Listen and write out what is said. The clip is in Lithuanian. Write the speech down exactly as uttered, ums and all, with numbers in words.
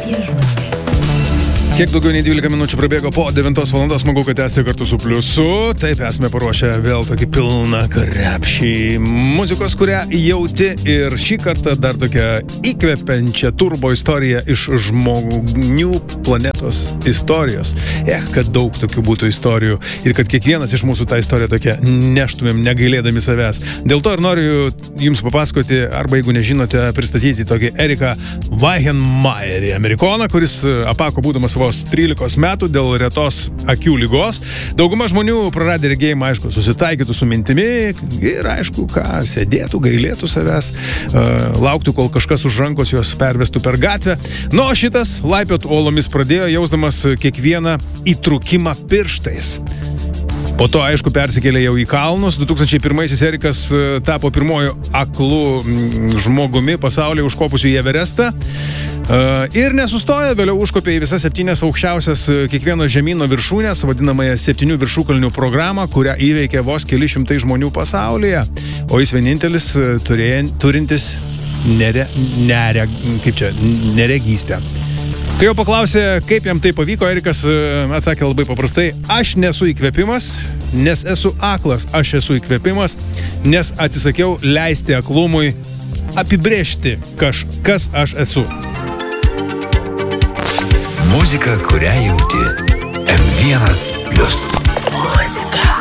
Viešbutis. Kiek daugiau nei dvylika minučių prabėgo po devintos valandos, smagu, kad esate kartu su Pliusu. Taip, esame paruošę vėl tokį pilną krepšį muzikos, kurią jauti. Ir šį kartą dar tokia įkvepiančia turbo istorija iš žmonių planetos istorijos. Eh, kad daug tokių būtų istorijų. Ir kad kiekvienas iš mūsų tą istoriją tokia neštumėm, negailėdami savęs. Dėl to ir noriu jums papasakoti, arba jeigu nežinote, pristatyti tokį Eriką Weihenmaierį, amerikoną, kuris apako būdamas vos trylikos metų dėl retos akių ligos. Dauguma žmonių praradę regėjimą, aišku, susitaikytų su mintimi ir, aišku, ką, sėdėtų, gailėtų savęs, uh, lauktų, kol kažkas už rankos juos pervestų per gatvę. Nu, o šitas laipiot uolomis pradėjo, jausdamas kiekvieną įtrūkimą pirštais. Po to, aišku, persikėlė jau į kalnus. du tūkstančiai pirmaisiais Erikas tapo pirmoju aklu žmogumi pasaulyje užkopusiu į Everestą. Ir nesustojo, vėliau užkopė į visas septynias aukščiausias kiekvieno žemyno viršūnės, vadinamąją septynių viršukalnių programą, kurią įveikė vos keli šimtai žmonių pasaulyje. O jis vienintelis turė, turintis nere, nere, kaip čia, neregystę. Kai jau paklausė, kaip jam tai pavyko, Erikas atsakė labai paprastai: aš nesu įkvėpimas, nes esu aklas, aš esu įkvėpimas, nes atsisakiau leisti aklumui apibrėžti, kaž, kas aš esu. Muzika, kurią jauti. em vienas plius.